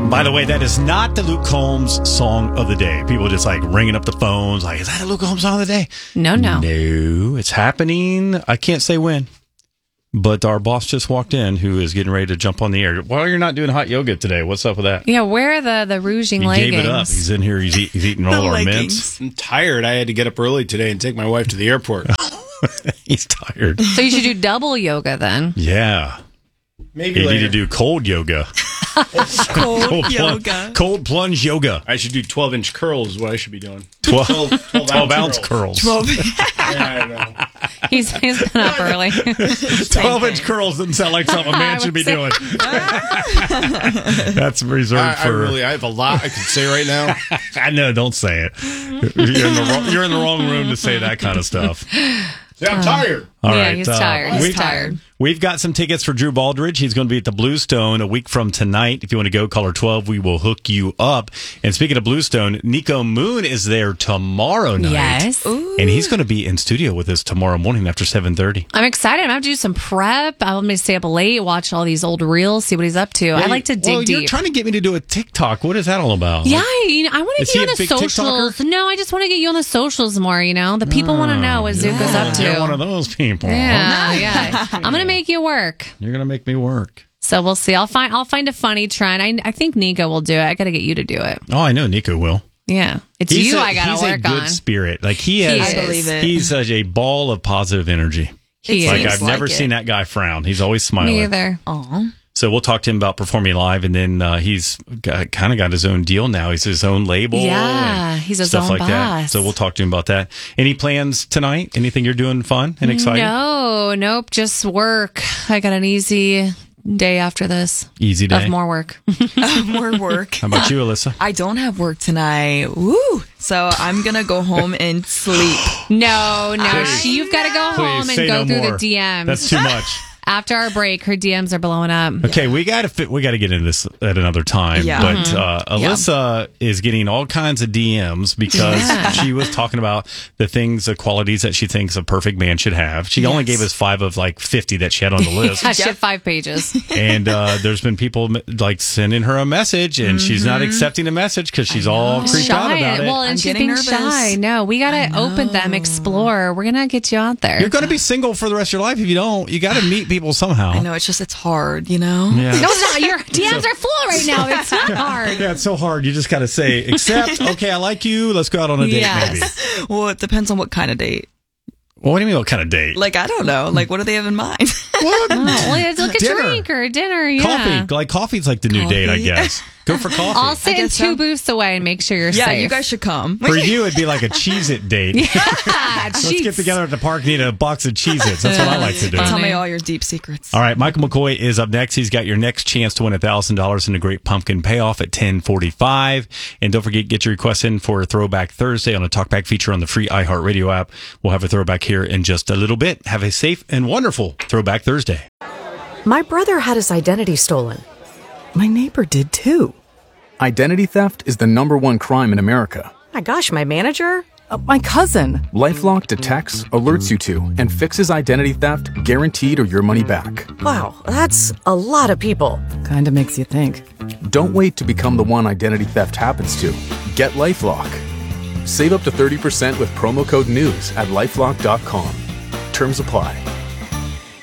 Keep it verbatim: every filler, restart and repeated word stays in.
By the way, that is not the Luke Combs song of the day. People just like ringing up the phones like, is that a Luke Combs song of the day? No, no. No, it's happening. I can't say when, but our boss just walked in who is getting ready to jump on the air. Well, you're not doing hot yoga today. What's up with that? Yeah, where are the, the rouging he leggings? He gave it up. He's in here. He's, eat, he's eating all our mints. I'm tired. I had to get up early today and take my wife to the airport. He's tired. So you should do double yoga then. Yeah. Maybe you later. need to do cold yoga. Cold, cold yoga. Plunge, cold plunge yoga. I should do twelve-inch curls is what I should be doing. twelve, twelve, twelve ounce curls. twelve. Yeah, I know. He's, he's been up early. twelve-inch curls doesn't sound like something a man should be doing. That's reserved I, for... I really, I have a lot I could say right now. I know, don't say it. You're in, the wrong, you're in the wrong room to say that kind of stuff. Yeah, I'm tired. All yeah, right, he's uh, tired. He's we've, tired. We've got some tickets for Drew Baldridge. He's going to be at the Bluestone a week from tonight. If you want to go, caller twelve. We will hook you up. And speaking of Bluestone, Nico Moon is there tomorrow night. Yes. Ooh. And he's going to be in studio with us tomorrow morning after seven thirty. I'm excited. I'm going to have to do some prep. I'm going to stay up late, watch all these old reels, see what he's up to. Yeah, I like to dig well, deep. You're trying to get me to do a TikTok. What is that all about? Yeah, you know, I want to Is get he you on a the big socials. TikToker? No, I just want to get you on the socials more, you know? The people want to know what Zuko's up to. You're one of those people. Yeah, yeah. I'm going to make you work. You're going to make me work. So we'll see. I'll find I'll find a funny trend. I, I think Nico will do it. I got to get you to do it. Oh, I know Nico will. Yeah. It's He's you a, I got to work He's a good on. spirit. Like he has, He I believe it. He's such a ball of positive energy. He like is. I've never like it. seen that guy frown. He's always smiling. Me either. Aw. So we'll talk to him about performing live, and then uh, he's got, kind of got his own deal now. He's his own label. Yeah, and he's his stuff own like that. boss. So we'll talk to him about that. Any plans tonight? Anything you're doing fun and exciting? No, nope. Just work. I got an easy day after this. Easy day. Of more work. More work. How about you, Alyssa? I don't have work tonight. Woo! So I'm gonna go home and sleep. No, no. Please. She, you've got to go Please home and say go no through more. the D Ms. That's too much. After our break, her D Ms are blowing up. Okay, we got to fit. We got to get into this at another time. Yeah. But uh, Alyssa is getting all kinds of D Ms because Yeah. she was talking about the things, the qualities that she thinks a perfect man should have. She only Yes. gave us five of like fifty that she had on the list. Yeah, shit, five pages. And uh, there's been people like sending her a message, and she's not accepting a message because she's all creeped out Shy. about it. Well, and I'm she's getting being nervous. shy. No, we got to open them, explore. We're going to get you out there. You're going to be single for the rest of your life if you don't. You got to meet people somehow. I know it's just it's hard, you know. Yeah. No, it's not. Your D Ms are full right now. It's not hard. Yeah, it's so hard. You just got to say, accept, okay, I like you. Let's go out on a date, Yes. maybe. Well, it depends on what kind of date. Well, what do you mean, what kind of date? Like I don't know. Like what do they have in mind? What? Oh, well, it's like a Dinner. drink or a dinner. Yeah. Coffee. Like, coffee's like the new Coffee. date, I guess. Go for coffee. I'll sit I in guess two so. booths away and make sure you're yeah, safe. you guys should come. For you, it'd be like a Cheez-It date. Yeah, Let's get together at the park and eat a box of Cheez-Its. That's what I like to do. Tell Funny. me all your deep secrets. All right, Michael McCoy is up next. He's got your next chance to win one thousand dollars in a Great Pumpkin Payoff at ten forty-five. And don't forget, get your request in for a Throwback Thursday on a Talkback feature on the free iHeartRadio app. We'll have a throwback here in just a little bit. Have a safe and wonderful Throwback Thursday. My brother had his identity stolen. My neighbor did too. Identity theft is the number one crime in America. My gosh, my manager? Uh, my cousin. LifeLock detects, alerts you to, and fixes identity theft guaranteed or your money back. Wow, that's a lot of people. Kinda makes you think. Don't wait to become the one identity theft happens to. Get LifeLock. Save up to thirty percent with promo code NEWS at lifelock dot com. Terms apply.